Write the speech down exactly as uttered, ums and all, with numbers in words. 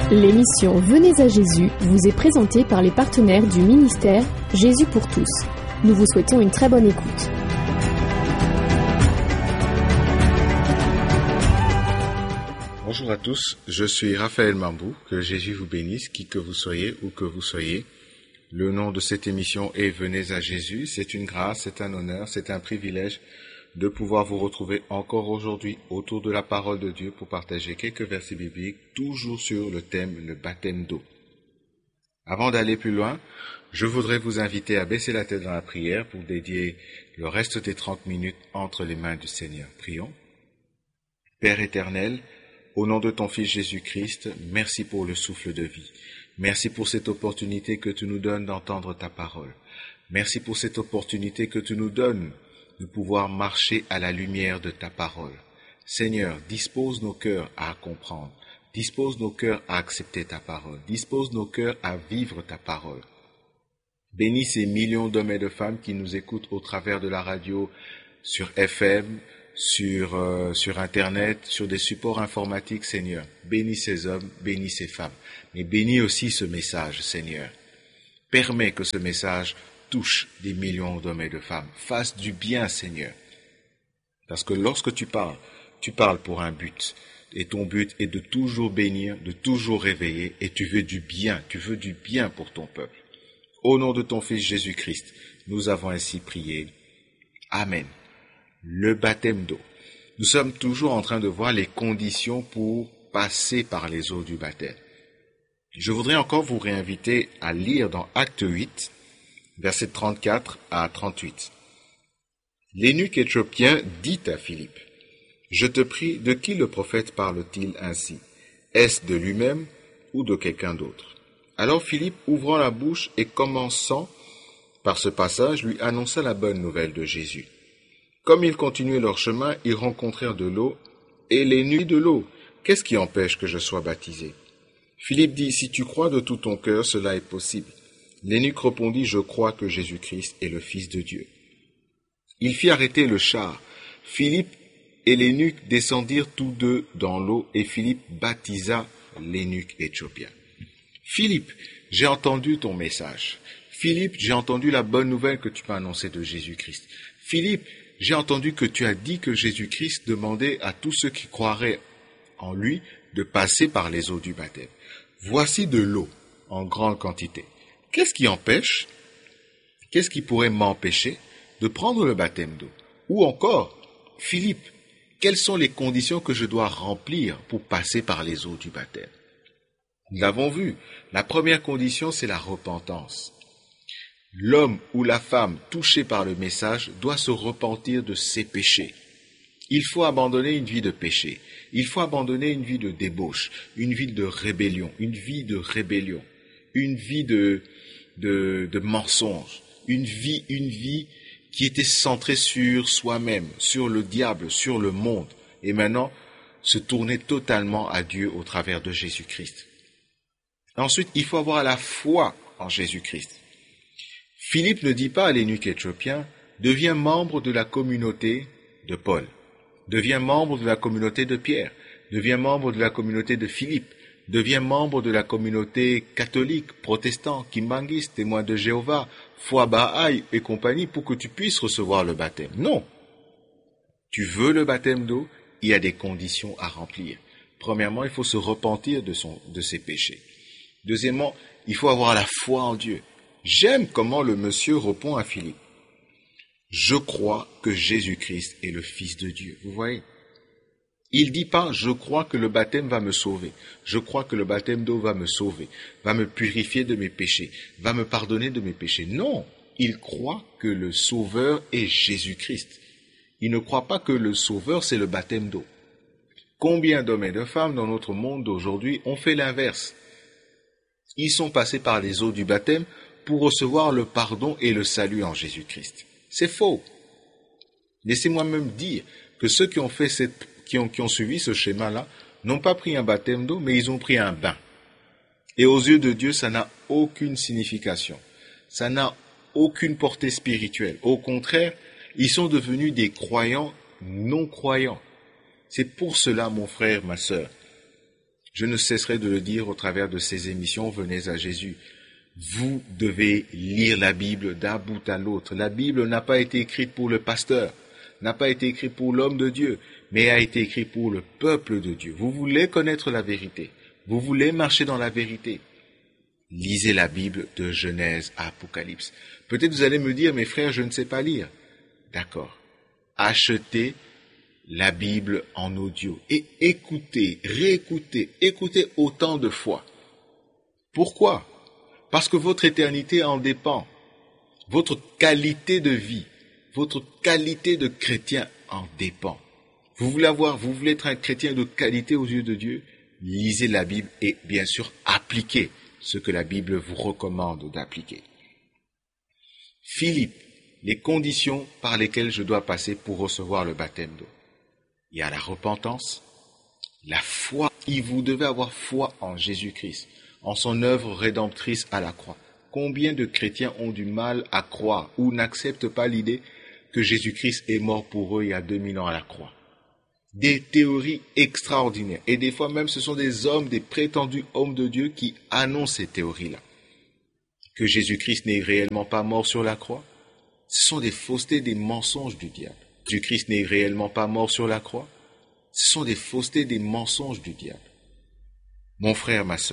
L'émission Venez à Jésus vous est présentée par les partenaires du ministère Jésus pour tous. Nous vous souhaitons une très bonne écoute. Bonjour à tous, je suis Raphaël Mambou, que Jésus vous bénisse, qui que vous soyez, où que vous soyez. Le nom de cette émission est Venez à Jésus. C'est une grâce, c'est un honneur, c'est un privilège de pouvoir vous retrouver encore aujourd'hui autour de la parole de Dieu pour partager quelques versets bibliques, toujours sur le thème le baptême d'eau. Avant d'aller plus loin, je voudrais vous inviter à baisser la tête dans la prière pour dédier le reste des trente minutes entre les mains du Seigneur. Prions. Père éternel, au nom de ton Fils Jésus-Christ, merci pour le souffle de vie. Merci pour cette opportunité que tu nous donnes d'entendre ta parole. Merci pour cette opportunité que tu nous donnes de pouvoir marcher à la lumière de ta parole. Seigneur, dispose nos cœurs à comprendre, dispose nos cœurs à accepter ta parole, dispose nos cœurs à vivre ta parole. Bénis ces millions d'hommes et de femmes qui nous écoutent au travers de la radio, sur F M, sur, euh, sur Internet, sur des supports informatiques, Seigneur. Bénis ces hommes, bénis ces femmes, mais bénis aussi ce message, Seigneur. Permets que ce message touche des millions d'hommes et de femmes. Fasse du bien, Seigneur. Parce que lorsque tu parles, tu parles pour un but. Et ton but est de toujours bénir, de toujours réveiller, et tu veux du bien, tu veux du bien pour ton peuple. Au nom de ton Fils Jésus-Christ, nous avons ainsi prié. Amen. Le baptême d'eau. Nous sommes toujours en train de voir les conditions pour passer par les eaux du baptême. Je voudrais encore vous réinviter à lire dans Acte huit, versets trente-quatre à trente-huit. L'eunuque éthiopien dit à Philippe, « Je te prie, de qui le prophète parle-t-il ainsi? Est-ce de lui-même ou de quelqu'un d'autre ?» Alors Philippe, ouvrant la bouche et commençant par ce passage, lui annonça la bonne nouvelle de Jésus. Comme ils continuaient leur chemin, ils rencontrèrent de l'eau, et l'eunuque dit de l'eau, « Qu'est-ce qui empêche que je sois baptisé ?» Philippe dit, « Si tu crois de tout ton cœur, cela est possible. » L'eunuque répondit, « Je crois que Jésus-Christ est le Fils de Dieu. » Il fit arrêter le char. Philippe et l'eunuque descendirent tous deux dans l'eau, et Philippe baptisa l'eunuque éthiopien. « Philippe, j'ai entendu ton message. Philippe, j'ai entendu la bonne nouvelle que tu m'as annoncée de Jésus-Christ. Philippe, j'ai entendu que tu as dit que Jésus-Christ demandait à tous ceux qui croiraient en lui de passer par les eaux du baptême. Voici de l'eau en grande quantité. Qu'est-ce qui empêche, qu'est-ce qui pourrait m'empêcher de prendre le baptême d'eau? Ou encore, Philippe, quelles sont les conditions que je dois remplir pour passer par les eaux du baptême? Nous l'avons vu, la première condition, c'est la repentance. L'homme ou la femme touché par le message doit se repentir de ses péchés. Il faut abandonner une vie de péché. Il faut abandonner une vie de débauche, une vie de rébellion, une vie de rébellion, une vie de, de, de mensonge, une vie, une vie qui était centrée sur soi-même, sur le diable, sur le monde, et maintenant se tourner totalement à Dieu au travers de Jésus-Christ. Ensuite, il faut avoir la foi en Jésus-Christ. Philippe ne dit pas à l'eunuque éthiopien, deviens membre de la communauté de Paul, deviens membre de la communauté de Pierre, deviens membre de la communauté de Philippe, deviens membre de la communauté catholique, protestant, kimbanguiste, témoin de Jéhovah, foi Bahaï et compagnie pour que tu puisses recevoir le baptême. Non. Tu veux le baptême d'eau, il y a des conditions à remplir. Premièrement, il faut se repentir de, son, de ses péchés. Deuxièmement, il faut avoir la foi en Dieu. J'aime comment le monsieur répond à Philippe. Je crois que Jésus-Christ est le Fils de Dieu. Vous voyez? Il dit pas, je crois que le baptême va me sauver. Je crois que le baptême d'eau va me sauver, va me purifier de mes péchés, va me pardonner de mes péchés. Non, il croit que le sauveur est Jésus-Christ. Il ne croit pas que le sauveur, c'est le baptême d'eau. Combien d'hommes et de femmes dans notre monde d'aujourd'hui ont fait l'inverse? Ils sont passés par les eaux du baptême pour recevoir le pardon et le salut en Jésus-Christ. C'est faux. Laissez-moi même dire que ceux qui ont fait cette, qui ont, qui ont suivi ce schéma-là n'ont pas pris un baptême d'eau, mais ils ont pris un bain. Et aux yeux de Dieu, ça n'a aucune signification. Ça n'a aucune portée spirituelle. Au contraire, ils sont devenus des croyants non-croyants. C'est pour cela, mon frère, ma sœur, Je ne cesserai de le dire au travers de ces émissions, venez à Jésus. Vous devez lire la Bible d'un bout à l'autre. La Bible n'a pas été écrite pour le pasteur, n'a pas été écrite pour l'homme de Dieu, mais a été écrite pour le peuple de Dieu. Vous voulez connaître la vérité, vous voulez marcher dans la vérité. Lisez la Bible de Genèse à Apocalypse. Peut-être vous allez me dire, mes frères, je ne sais pas lire. D'accord. Achetez la Bible en audio et écoutez, réécoutez, écoutez autant de fois. Pourquoi? Parce que votre éternité en dépend. Votre qualité de vie, votre qualité de chrétien en dépend. Vous voulez avoir, vous voulez être un chrétien de qualité aux yeux de Dieu? Lisez la Bible et bien sûr appliquez ce que la Bible vous recommande d'appliquer. Philippe, les conditions par lesquelles je dois passer pour recevoir le baptême d'eau. Il y a la repentance, la foi. Et vous devez avoir foi en Jésus-Christ, en son œuvre rédemptrice à la croix. Combien de chrétiens ont du mal à croire ou n'acceptent pas l'idée que Jésus-Christ est mort pour eux il y a deux mille ans à la croix? Des théories extraordinaires. Et des fois même, ce sont des hommes, des prétendus hommes de Dieu qui annoncent ces théories-là. Que Jésus-Christ n'est réellement pas mort sur la croix. Ce sont des faussetés, des mensonges du diable. Jésus-Christ n'est réellement pas mort sur la croix. Ce sont des faussetés, des mensonges du diable. Mon frère, ma sœur,